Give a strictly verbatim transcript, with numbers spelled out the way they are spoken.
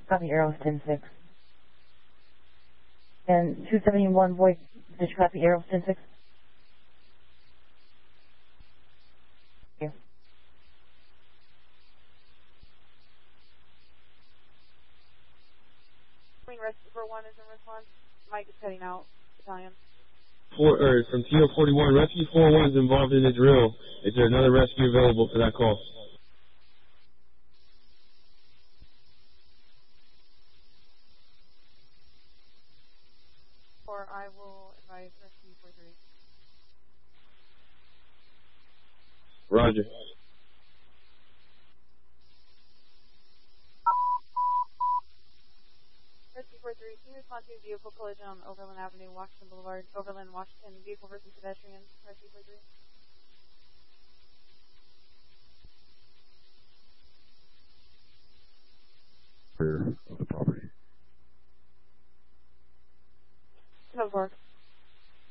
Copy, Arrows ten six. And two seventy-one voice, did you copy, Arrows ten six? Thank you. Rescue four one is in response. Mike is heading out. Battalion. Four, or from T O forty-one, Rescue four one is involved in the drill. Is there another rescue available for that call? Or I will advise Rescue forty-three. Roger. Rescue forty-three, can you respond to a vehicle collision on Overland Avenue, Washington Boulevard, Overland, Washington, vehicle versus pedestrian, Rescue forty-three? Rear of the property. ten four.